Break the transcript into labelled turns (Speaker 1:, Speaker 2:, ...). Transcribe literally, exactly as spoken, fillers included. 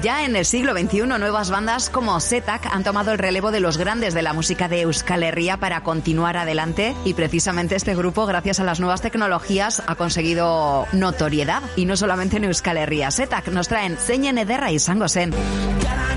Speaker 1: Ya en el siglo veintiuno, nuevas bandas como Setak han tomado el relevo de los grandes de la música de Euskal Herria para continuar adelante, y precisamente este grupo, gracias a las nuevas tecnologías, ha conseguido notoriedad, y no solamente en Euskal Herria. Setak nos traen Zeinen ederra izango zen.